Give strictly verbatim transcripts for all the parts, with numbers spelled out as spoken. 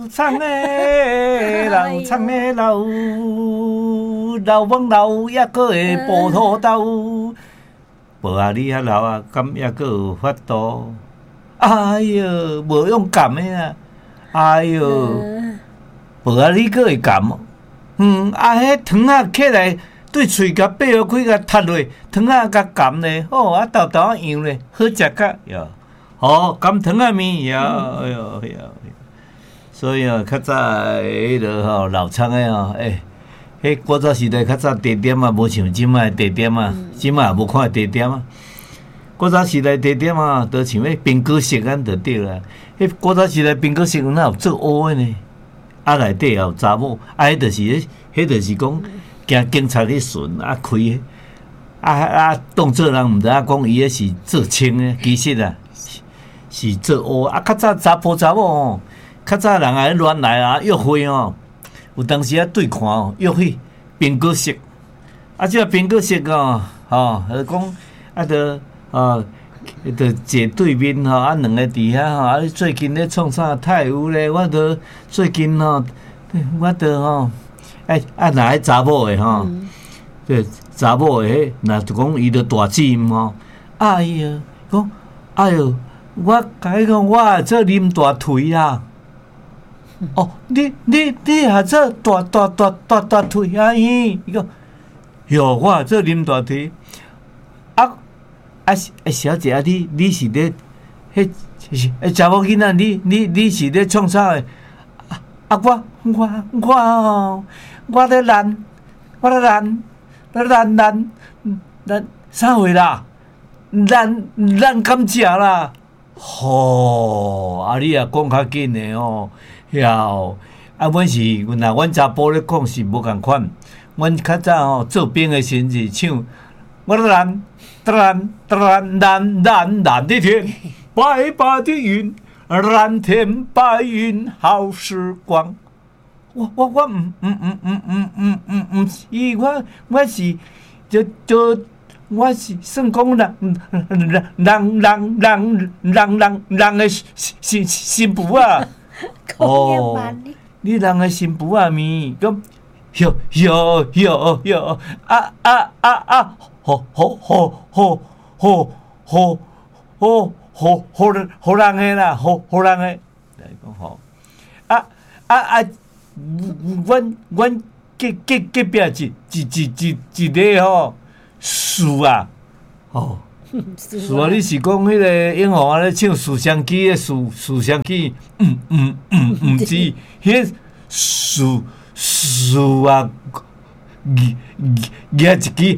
苍诶，老苍诶老，老翁老也个会补土豆。无啊，你遐老啊，敢也个有法度？哎哟，无用甘诶啊！哎哟，无啊，你个会甘？嗯，啊，迄糖啊起来。对喙甲掰落开甲塌落，糖仔甲含咧，哦，啊豆豆啊样咧，好食较哟。哦，含糖仔面哟，哎哟哎哟。所以啊，较早迄落吼老厂诶吼，诶，迄古早时代较早地点啊，无像即卖地点啊，即卖也无看地点啊。古早时代地点啊，都像迄冰果色安就对啦。迄古早时代冰果色哪有做乌诶呢？啊内底也有查某，啊，迄就是迄，迄就是讲。惊警察去巡啊开，啊啊当做人毋知影讲伊迄是做清诶，其实啊是, 是做乌啊。较早查甫查某哦，较早人啊乱来啊约会哦，有当时啊对看哦约会苹果色，啊即个苹果色哦，吼，就讲啊着哦，着坐对面吼，啊两个伫遐吼，啊最近咧创啥太有咧，我着最近吼，我着吼。哎，啊，若迄查某诶吼，即查某诶，若就讲伊着大姊音吼，哎呀，讲，哎哟，我甲你讲，我做啉大腿啊，哦，你你你也做大大大大大腿啊？伊讲，哟，我也做啉大腿，啊啊啊，小姐啊，你你是咧，迄诶查某囡仔，你你你是咧创啥诶？啊啊，我我我哦。我咧烂，我咧烂，烂烂烂啥货啦？烂烂甘食啦！吼、哦，啊你也讲较紧的哦，晓啊，阮是若阮查甫咧讲是无共款，阮较早吼做兵的时阵是唱，我咧烂，烂烂烂烂烂的天，白白的云，蓝天白云好时光。我我我唔唔唔唔唔唔唔唔是我我是就就我是算讲人人人人人人人人的新新妇啊！哦，你人的新妇啊咪咁哟哟哟哟啊啊啊啊！好好好好好好好好好人好人的啦，好好人的来讲好啊啊啊！阮阮隔隔隔壁一一一一一个吼树啊，哦，树啊！你是讲迄个英皇啊咧唱《树香记》的树树香记？嗯嗯嗯，毋是，迄树树啊，举举一支，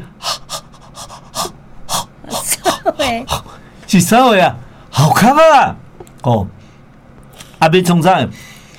啥话？ 是啥话啊？好看啊！哦，啊，要创啥？要。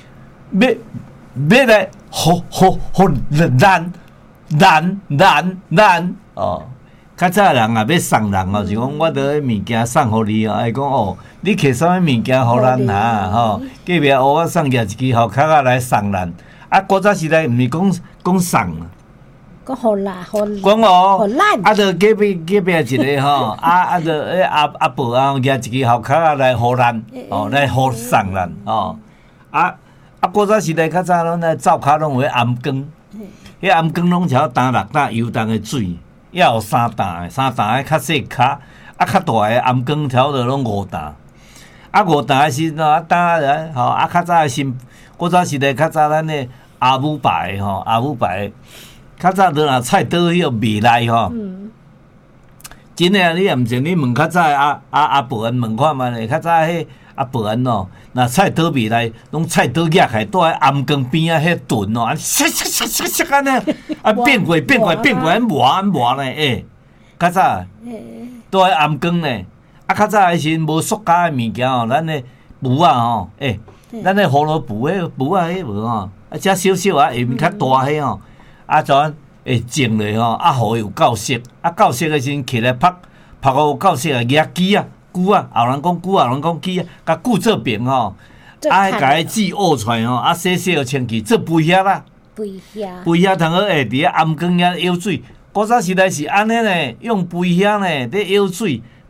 要来，好好好难难难难哦！较早人也要送人哦，是讲我得物件送互你哦，爱讲哦，你摕啥物物件互咱哈吼？隔壁乌我送举一支好卡啊来送咱。啊，古早时代毋是讲讲送啊， 讲互啦，互讲哦， 互咱啊，着隔壁隔壁一个吼，啊啊着诶阿阿婆啊，举一支好卡啊来互咱，哦，来互送咱哦，啊。啊，古早时代较早拢咧灶骹拢有迄暗缸，迄暗缸拢朝担六担油重的水，也有三担的，三担的较细卡，啊较大的暗缸条着拢五担。啊五担的时阵啊担来吼，啊较早的新古早时代较早咱咧阿母牌的吼，阿母牌，较早着若菜刀迄个味来吼。嗯、真诶，你也毋信，你问较早阿阿阿婆因问看觅咧，较早迄。啊，婆因哦，若菜刀味来，拢菜刀夹开，倒喺暗缸边啊，迄炖哦，啊，唰唰唰唰唰安尼，啊变过变过变过，磨啊磨咧，诶，较早倒喺暗缸咧，啊较早诶时无塑胶诶物件哦，咱诶布啊吼，诶，咱诶胡萝卜诶布啊迄无吼，啊只小小啊下面较大迄吼，啊怎会种咧吼，啊互有够色，啊够色诶时阵起来拍拍互有够色啊，举机啊。久啊，后人讲久啊，后人讲机啊，甲久做平吼，啊，甲迄籽挖出来吼，啊，洗洗互清气，做肥虾啦， 肥虾， 肥虾通好下伫咧暗缸遐舀水。古早时代是安尼呢，用肥虾呢咧舀水，肥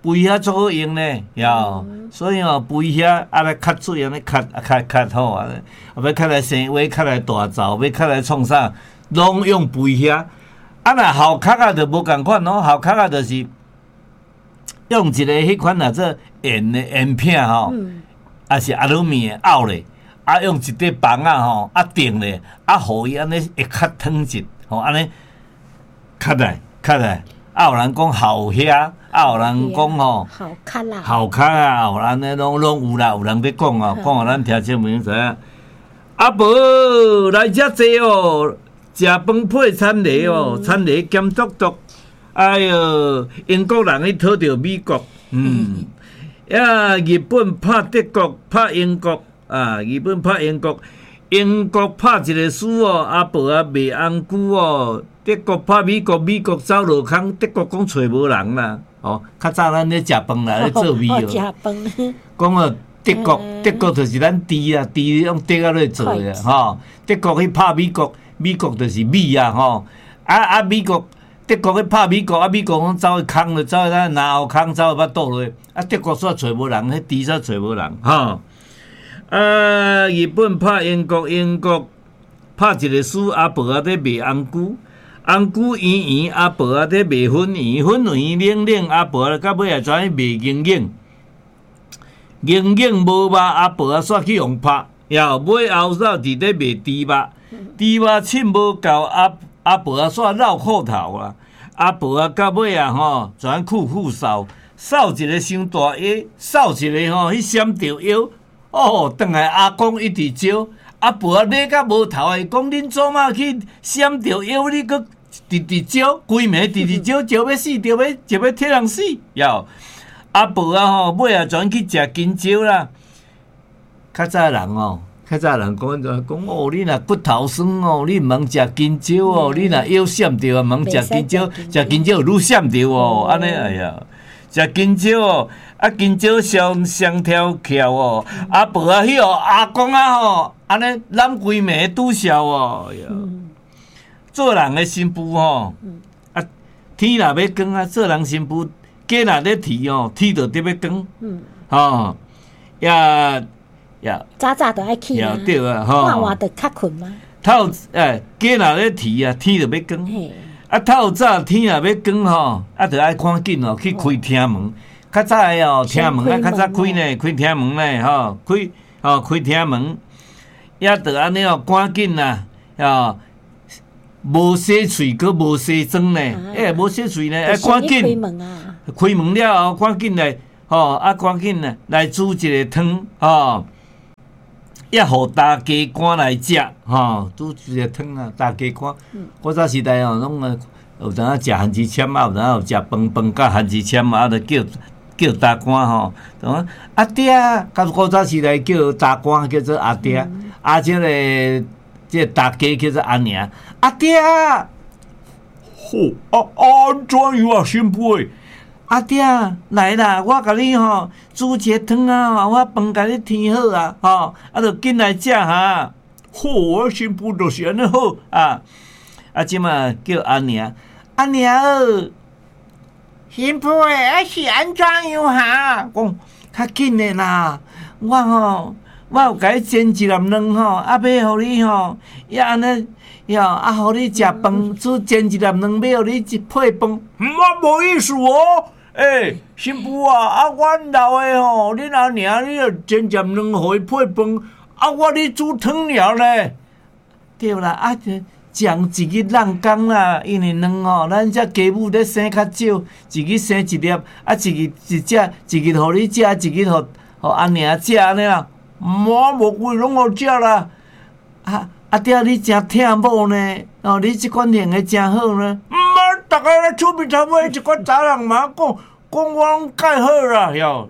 肥遐足好用呢，哟、嗯，所以哦，肥遐啊来吸水安尼吸啊吸吸好啊，啊要较来生话，较来大灶，要较来创啥，拢用肥遐。啊，若后壳啊，就无共款咯，后壳啊，就是用一个迄款啊，做圆的圆片吼，嗯、啊是阿鲁米的拗咧，啊用一块棒啊吼，啊顶咧，啊互伊安尼会较烫一，吼安尼吸来吸来，啊有人讲后遐，啊有人讲吼后壳啦， 后壳啊，有人咧拢拢有啦，有人咧讲哦，讲互咱听节目知影。啊无来遮济哦。食饭配餐礼哦，餐礼咸笃笃，哎哟，英国人去讨着美国，嗯，呀，日本拍德國，拍英國啊，日本拍英國，英國拍一個輸哦，阿婆啊賣紅龜哦，德國拍美國，美國走落空，德國講找無人啦，哦，較早咱咧食飯啦，咧做味哦， 食飯， 講哦。德國，德國就是咱豬啊，豬用德啊來做嘅，吼。德國去拍美國，美國就是米啊，吼。啊啊，美國，德國去拍美國，啊美國講走去空了，走去咱南澳空，走去巴倒落。啊，德國煞找無人，迄豬煞找無人，吼。啊，日本拍英國，英國拍一個輸阿婆啊，咧賣紅龜，紅龜圓圓，阿婆啊咧賣粉圓，粉圓冷冷，阿婆啊到尾啊轉去賣硬硬。硬硬無肉，阿婆啊煞去用拍，又買後手佇咧賣豬肉，豬肉凊無夠，阿阿婆啊煞繞褲頭啊，阿婆啊到尾啊吼，全酷酷掃，掃一個傷大腰，掃一個吼，迄閃着腰，哦，轉來阿公一直招，阿婆啊勒甲無頭的，講恁做嘛去閃着腰，你閣直直招，規暝直直招，招要死，招要招要替人死，又。阿婆啊吼，尾啊轉去食金蕉啦。較早人哦，較早人講就講哦，你若骨頭酸哦，你毋通食金蕉哦，你若腰閃着啊，毋通食金蕉，食金蕉愈閃着哦，安尼哎呀，食金蕉哦，啊金蕉雙雙條翹哦，阿婆啊迄個阿公啊吼，安尼攬規暝拄笑哦，做人的新婦吼，啊天若要光啊，做人新婦。雞若咧啼哦，啼就特別光，嗯，吼，呀呀， 早早就愛起啊， 對啊，吼， 晚晚就較困嘛。 透誒，雞若咧啼啊，天就要光，啊透早天若要光吼，啊就愛趕緊哦去開廳門。較早誒哦，廳門啊，較早開呢，開廳門呢，吼，開吼開廳門，也就安尼哦，趕緊啦，哦。無洗喙，佮無洗妝呢？誒，無洗喙呢？誒，趕緊開門啊！開門了後，趕緊來，吼啊，趕緊來來煮一個湯，吼，也互大家官來食，吼，煮一個湯啊，大家官。古早時代哦，攏啊有當啊食番薯簽啊，有當有食飯飯甲番薯簽啊，就叫叫大官吼。咁阿爹，甲古早時代叫大官叫做阿爹，啊，即個。即大家叫做阿娘，阿爹，吼，啊安怎樣啊，新婦誒，阿爹來啦，我甲你吼煮一個湯啊，我飯甲你添好啊，吼，啊著緊來食哈，吼，我新婦就是安尼好啊，啊即嘛叫阿娘，阿娘哦，新婦誒，啊是安怎樣哈？講較緊誒啦，我吼。我有甲你煎一粒卵吼，啊，要互你吼，也安尼，哟，啊，互你食飯，煮煎一粒卵，要互你一配飯。我無意思哦，誒、欸，新婦啊，啊，阮老誒吼，恁阿娘你著煎一粒卵，互伊配飯，啊，我咧煮湯了咧。對啦，啊，將一日人工啦，因為卵吼，咱遮家母咧生較少，一日生一粒，啊，一日一隻，一日互你食，一日互互阿娘食安尼啦。我無貴攏好食啦，啊啊爹你真疼某呢，哦你即款型的真好呢，毋啊，逐個咧厝邊頭尾一個查人嘛講講我攏介好啦，喲，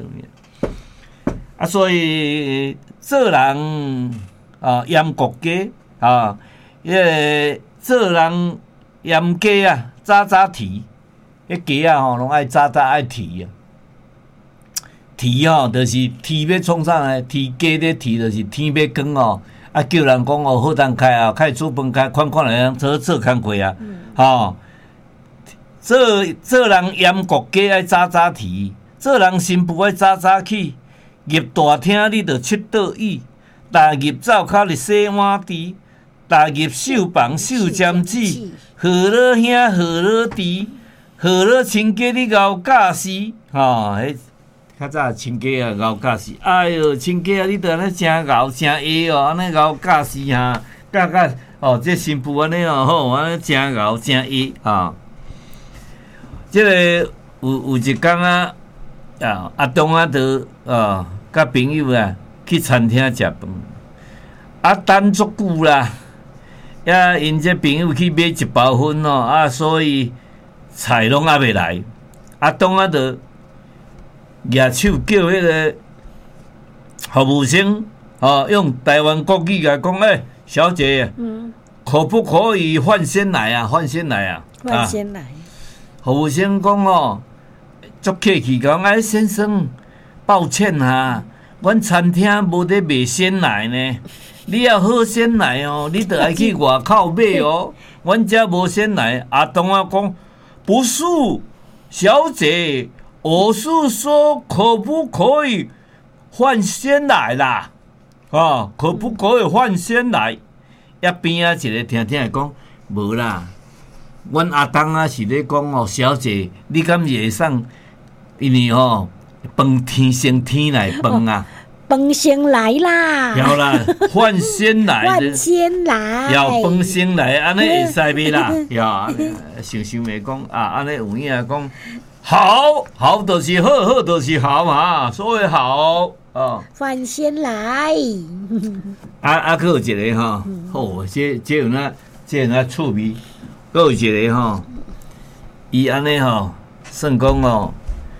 啊所以做人啊嚴國家啊，迄個做人嚴家啊，早早提，迄家啊吼攏愛早早愛提啊。啼吼，就是天要創啥呢？天家咧啼，就是天要光哦。啊，叫人講哦，好當開啊，開煮飯開，款款來樣做做工課啊。吼、嗯， 做做人严国家爱早早提，做人新妇爱早早起。入大厅你着七倒椅，踏入灶骹你洗碗池，踏入绣房绣针子，好老兄好老弟，好老亲家你熬教师，吼、哦，迄较早亲家啊熬教师，哎哟，亲家啊你着安尼真熬真会哦，安尼熬教师哈，教教哦，这新妇安尼哦吼，安尼真熬真会啊。即、這个有有一工啊，啊阿东啊着啊。甲朋友啊去餐厅食饭，啊等足久啦，也因这朋友去买一包粉哦，啊所以菜拢还未来，啊当啊着举手叫迄个服务生哦，用台湾国语甲讲，诶、欸，小姐，嗯，可不可以换鲜奶啊？换鲜奶啊？ 换鲜奶。 服务生讲哦，足客气讲，哎，先生。抱歉哈，阮餐厅无得卖鲜奶呢。你要喝鲜奶哦，你得爱去外口买哦。阮家无鲜奶。阿东啊讲，不是，小姐，我是说可不可以换鲜奶啦？啊，可不可以换鲜奶？一边啊一个听听讲，无啦。阮阿东啊是咧讲哦，小姐，你敢会送？因为哦。饭天生天来饭啊！ 饭先来啦！ 要啦，换鲜来， 换鲜来， 要饭先来，安尼会使袂啦？要想想袂讲啊，安尼有影讲好好就是好，好就是好嘛，所以好哦。 换鲜来， 啊啊，还有一个吼，哦，这这有那这有那趣味，还有一个吼，伊安尼吼，算讲哦。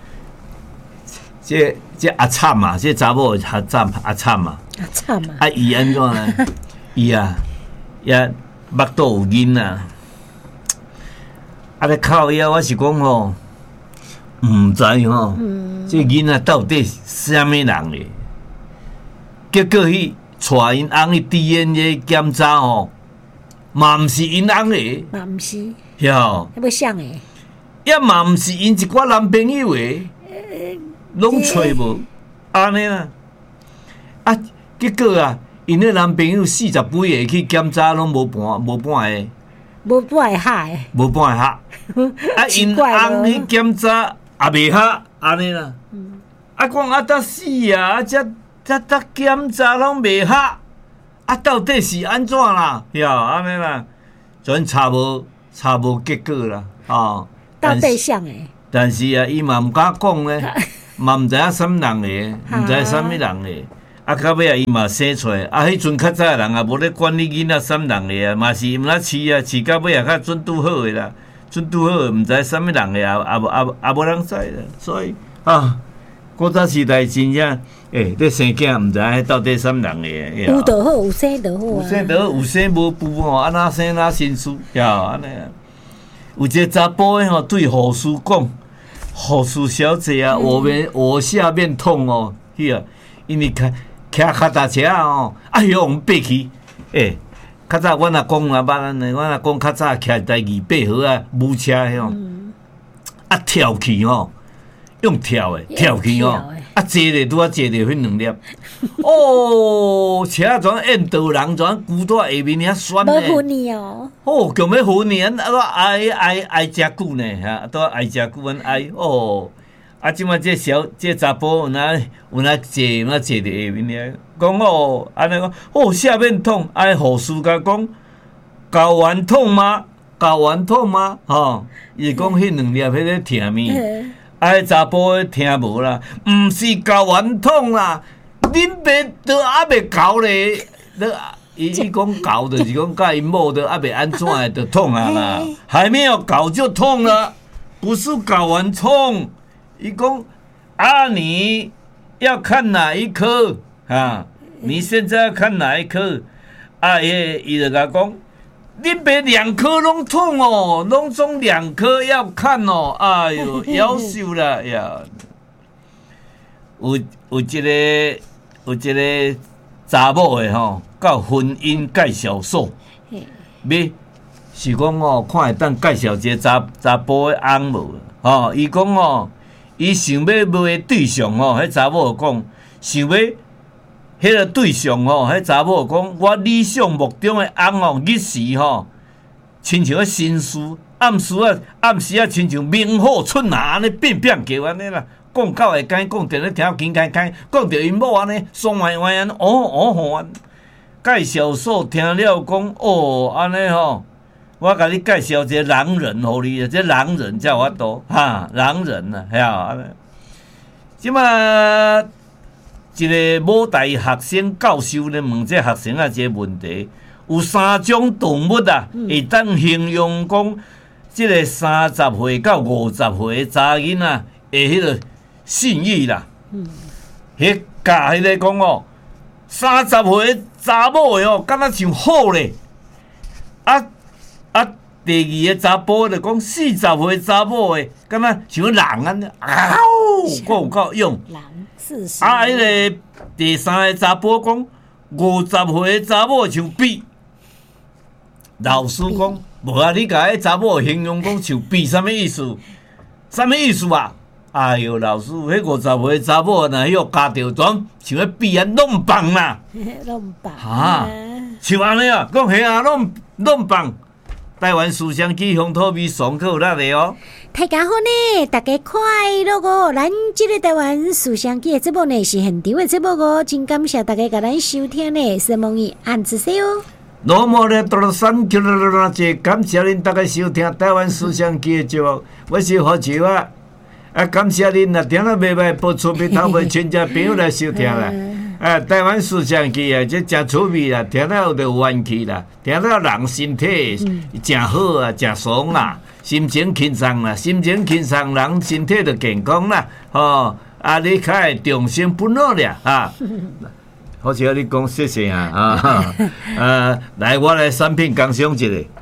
这这阿惨嘛，这查某阿惨阿惨嘛， 阿惨嘛。 啊，伊安怎呢？伊啊，也目肚有囡啊。啊，咧靠腰，我是讲吼，毋知吼，嗯、这囡仔到底啥物人咧？结果去带因翁去 D N A 检查吼，嘛毋是因翁诶， 嘛毋是， 哟， 要像诶， 也嘛毋是因一寡男朋友诶。拢找无，安尼啦，啊，结果啊，因个男朋友四十几个去检查，拢无半无半个， 无半个合诶， 无半个合，啊，因翁去检查也未合，安尼啦，啊，讲啊，得死啊，啊，则则则检查拢未合，啊，到底是安怎啦？呀，安尼啦，全查无查无结果啦，哦， 到底像诶， 但是啊，伊嘛毋敢讲咧。嘛毋知影啥物人诶，毋知啥物人诶，啊，到尾啊，伊嘛生出来，啊，迄阵较早人也无咧管你囡仔啥物人诶啊，嘛是毋哪饲啊，饲到尾啊，较准拄好诶啦，准拄好诶，毋知啥物人诶，啊啊啊啊无人知啦，所以啊，古早时代真正诶，咧生囝毋知影到底啥物人诶， 有就好，有生就好啊， 有生就好，有生无父吼，安那生哪心思，呀，安尼啊，有一个查甫诶吼，对护士讲。护士小姐啊，我面我下面痛哦，去啊，因为开骑脚踏车哦，哎呦，我爬去，诶，较早阮阿公啊，捌安尼，阮阿公较早骑台二八号啊，母车迄吼，啊跳去吼，用跳诶，跳去吼，啊坐咧拄啊坐咧迄两粒，哦，车全沿道人全骨在下面遐酸咧， 无分你哦， 哦，强要分呢，啊，都挨挨挨遮久呢，哈，都挨遮久安挨，哦，啊，即摆这小这查甫有哪有哪坐有哪坐伫下面咧，讲哦，安尼讲，哦，下面痛，啊，护士甲讲，睾丸痛吗？睾丸痛吗？吼、哦，伊讲迄两粒迄个疼物。啊！查甫听无啦，毋是睾丸痛啦，恁爸都还未搞咧，都伊伊讲搞就是讲甲因某都还未安怎的就痛啊啦，还没有搞就痛了，不是睾丸痛。伊讲啊，你要看哪一科啊？你现在要看哪一科？啊，伊伊就甲讲。恁爸两颗拢痛哦，拢总两颗要看哦，哎呦，夭寿啦呀！有有一个有一个查某的吼，到婚姻介绍所，要是讲哦，看会当介绍一个查查甫的翁无？哦，伊讲哦，伊想要买对象哦，迄查某讲想要迄个对象哦，迄查某讲我理想目中的翁哦，日时吼，亲像个新书，暗时啊暗时啊，亲像明火春夏安尼变变叫安尼啦。讲到会讲，讲着咧听紧紧紧，讲着因某安尼爽歪歪安，哦哦吼安。介绍所听了讲，哦安尼吼。我甲你介绍一个人人，互你，这人人才有法度哈，人人啊，吓！即马一个某大学生教授咧问这学生啊一个问题，有三种动物啊，会当形容讲，即个三十岁到五十岁的查囡仔的迄个性欲啦。嗯，迄教迄个讲哦，三十岁的查某的哦，敢若像虎咧，啊！啊，第二个查甫就讲四十岁查某的，敢若像人安尼，嗷，够有够用。 人四十。 啊，迄个第三个查甫讲五十岁的查某像比。老师讲，无啊，你甲迄查某形容讲像比，啥物意思？啥物意思啊？哎哟，老师，迄五十岁的查某若迄个家着转像迄比啊，弄棒啦。 弄棒。 哈，像安尼啊，讲嘿啊，弄弄棒。台湾思想机乡土味上课有力的哦！ 大家好呢，大家快乐哦！咱这个台湾思想机的节目呢是现场的节目哦，真感谢大家甲咱收听呢，希望伊按支持哦。 那么呢，多了三九六六节，感谢恁大家收听台湾思想机的节目，我是何球啊！啊，感谢恁啊，听了袂歹，播出俾头尾全家朋友来收听啦。啊，台湾思想机啊，这真趣味啦，听了就有元气啦，听了人身体真好啊，真爽啦，心情轻松啦，心情轻松，人身体就健康啦，哦，啊，你较会重心不老了啊。好像你讲谢谢啊，啊，呃，来，我来产品讲赏一个。